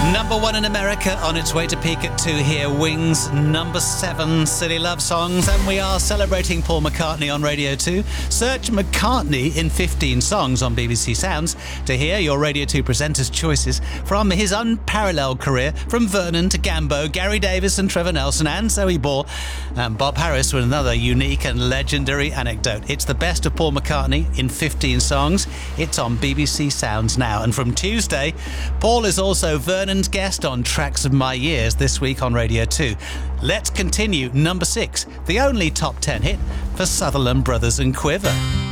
Number 1 in America, on its way to peak at 2 here. Wings, number 7, Silly Love Songs. And we are celebrating Paul McCartney on Radio 2. Search McCartney in 15 songs on BBC Sounds to hear your Radio 2 presenters' choices from his unparalleled career, from Vernon to Gambo, Gary Davis and Trevor Nelson and Zoe Ball, and Bob Harris with another unique and legendary anecdote. It's the best of Paul McCartney in 15 songs. It's on BBC Sounds now. And from Tuesday, Paul is also Vernon's guest on Tracks of My Years this week on Radio 2. Let's continue. Number 6, the only top 10 hit for Sutherland Brothers and Quiver.